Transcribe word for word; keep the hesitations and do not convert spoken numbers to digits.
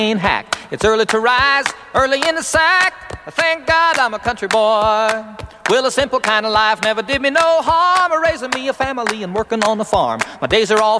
hack. It's early to rise, early in the sack. Thank God I'm a country boy. Well, a simple kind of life never did me no harm. Raising me a family and working on the farm. My days are all